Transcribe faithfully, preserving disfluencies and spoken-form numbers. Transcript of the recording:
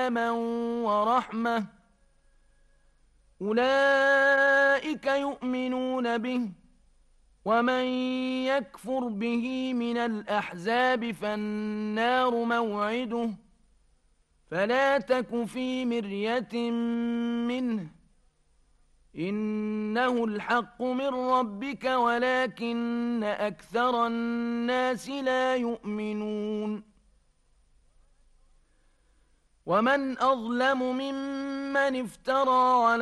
سلاما ورحمة، أولئك يؤمنون به. ومن يكفر به من الأحزاب فالنار موعده، فلا تك في مرية منه، إنه الحق من ربك ولكن أكثر الناس لا يؤمنون. ومن أظلم ممن افترى على